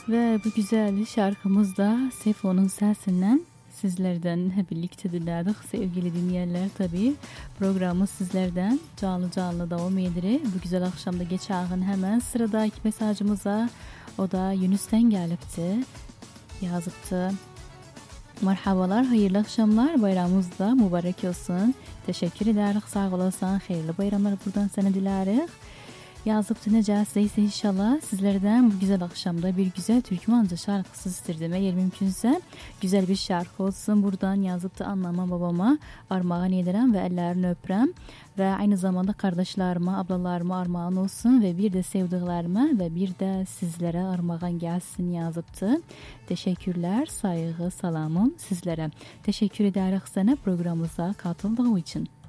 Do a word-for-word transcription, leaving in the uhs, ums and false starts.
Ve bu güzel şarkımız da Sefo'nun sesinden sizlerden hep birlikte dinledik sevgili dinleyenler. Tabii programı sizlerden canlı canlı devam ediyor. Bu güzel akşamda geçen hemen sıradaki mesajımıza, o da Yunus'tan gelipti. Yazıptı. Merhabalar, hayırlı akşamlar, bayramımız da mübarek olsun. Teşekkür ederiz, sağ olasın, hayırlı bayramlar buradan sana dileriz. Yazıp dinleyeceğiz ise inşallah sizlerden bu güzel akşamda bir güzel Türkmence şarkısı istedim. Eğer mümkünse güzel bir şarkı olsun. Buradan yazıp da annama babama armağan ederim ve ellerini öpürüm. Ve aynı zamanda kardeşlerime, ablalarıma armağan olsun ve bir de sevdiklerime ve bir de sizlere armağan gelsin yazıptı. Teşekkürler, saygı, salamım sizlere. Teşekkür ederim sana programımıza katıldığın için.